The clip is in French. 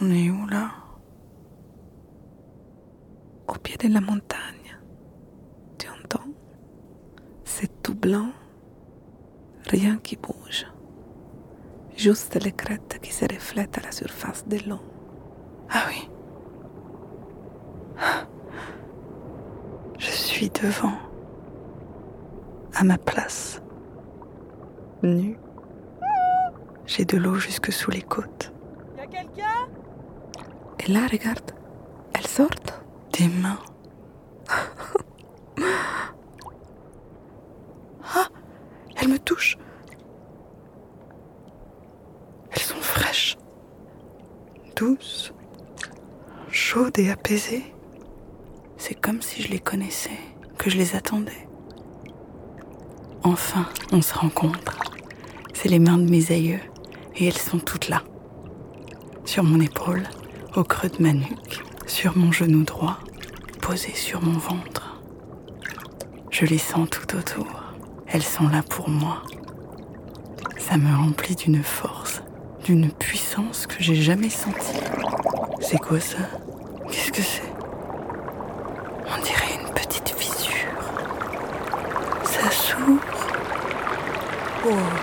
On est où là? Au pied de la montagne. Tu entends? C'est tout blanc. Rien qui bouge. Juste les crêtes qui se reflètent à la surface de l'eau. Ah oui. Je suis devant. À ma place. Nue. J'ai de l'eau jusque sous les côtes. Y'a quelqu'un? Et là, regarde, elles sortent des mains. Ah, elles me touchent. Elles sont fraîches, douces, chaudes et apaisées. C'est comme si je les connaissais, que je les attendais. Enfin, on se rencontre. C'est les mains de mes aïeux, et elles sont toutes là. Sur mon épaule, au creux de ma nuque, sur mon genou droit, posé sur mon ventre. Je les sens tout autour. Elles sont là pour moi. Ça me remplit d'une force, d'une puissance que j'ai jamais sentie. C'est quoi ça? Qu'est-ce que c'est? On dirait une petite fissure. Ça s'ouvre. Oh.